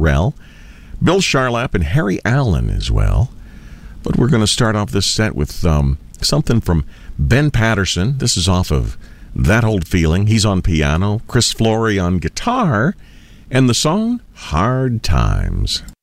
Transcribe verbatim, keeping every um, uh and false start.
Pharrell, Bill Charlap, and Harry Allen as well. But we're going to start off this set with um, something from Ben Patterson. This is off of That Old Feeling. He's on piano, Chris Flory on guitar, and the song Hard Times.